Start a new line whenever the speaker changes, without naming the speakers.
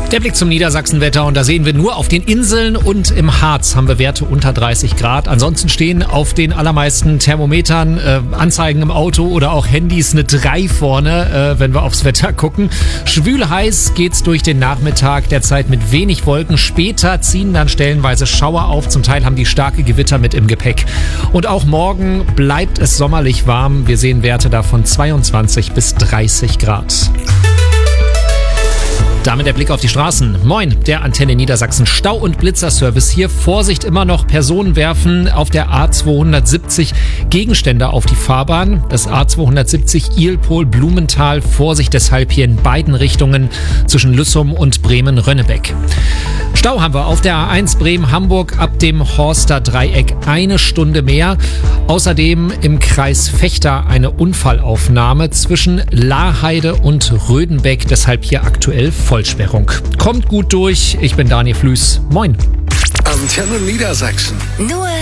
Der Blick zum Niedersachsenwetter und da sehen wir nur auf den Inseln und im Harz haben wir Werte unter 30 Grad. Ansonsten stehen auf den allermeisten Thermometern Anzeigen im Auto oder auch Handys eine 3 vorne, wenn wir aufs Wetter gucken. Schwül heiß geht's durch den Nachmittag, derzeit mit wenig Wolken. Später ziehen dann stellenweise Schauer auf, zum Teil haben die starke Gewitter mit im Gepäck. Und auch morgen bleibt es sommerlich warm. Wir sehen Werte da von 22 bis 30 Grad. Damit der Blick auf die Straßen. Moin, der Antenne Niedersachsen Stau- und Blitzerservice hier. Vorsicht, immer noch Personen werfen auf der A270 Gegenstände auf die Fahrbahn. Das A270 Ilpol-Blumenthal. Vorsicht deshalb hier in beiden Richtungen zwischen Lüssum und Bremen-Rönnebeck. Stau haben wir auf der A1 Bremen-Hamburg ab dem Horster Dreieck 1 Stunde mehr. Außerdem im Kreis Vechta eine Unfallaufnahme zwischen Laheide und Rödenbeck. Deshalb hier aktuell Vollsperrung. Kommt gut durch. Ich bin Daniel Flüß. Moin.
Antenne Niedersachsen.
Nur